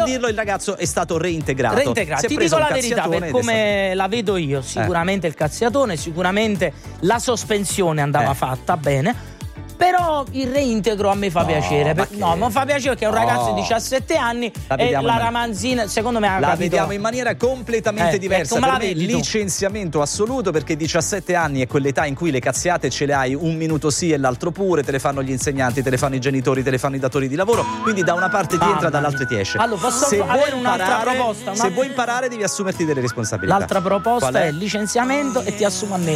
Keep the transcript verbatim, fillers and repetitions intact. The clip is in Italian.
dirlo, il ragazzo è stato reintegrato. Reintegrato. Si è Ti preso dico un la verità, per cazziatone come la vedo io, sicuramente eh. il cazziatone, sicuramente la sospensione andava Eh. fatta bene. Però il reintegro a me fa No, piacere. ma Per- che- no, non fa piacere perché è un ragazzo No. di diciassette anni La e vediamo la in man- ramanzina, secondo me, ha La capito. vediamo in maniera completamente Eh, diversa. come Per la me vedi tu? licenziamento assoluto, perché diciassette anni è quell'età in cui le cazziate ce le hai un minuto sì e l'altro pure, te le fanno gli insegnanti, te le fanno i genitori, te le fanno i datori di lavoro, quindi da una parte ti Mamma entra, mia. dall'altra ti esce. Allora, posso Se avere vuoi un'altra imparare- proposta? Una- Se vuoi imparare devi assumerti delle responsabilità. L'altra proposta Qual è licenziamento e ti assumo a nero.